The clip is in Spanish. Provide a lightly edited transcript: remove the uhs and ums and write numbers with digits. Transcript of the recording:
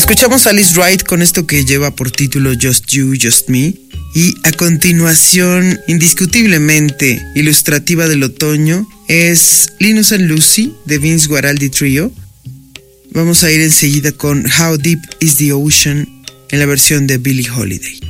Escuchamos a Alice Wright con esto que lleva por título Just You, Just Me. Y a continuación, indiscutiblemente ilustrativa del otoño, es Linus and Lucy de Vince Guaraldi Trio. Vamos a ir enseguida con How Deep is the Ocean en la versión de Billie Holiday.